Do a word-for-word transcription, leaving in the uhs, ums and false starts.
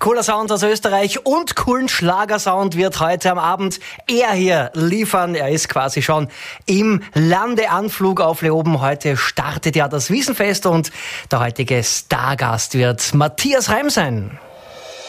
Cooler Sound aus Österreich und coolen Schlagersound wird heute am Abend er hier liefern. Er ist quasi schon im Landeanflug auf Leoben. Heute startet ja das Wiesenfest und der heutige Stargast wird Matthias Reim sein.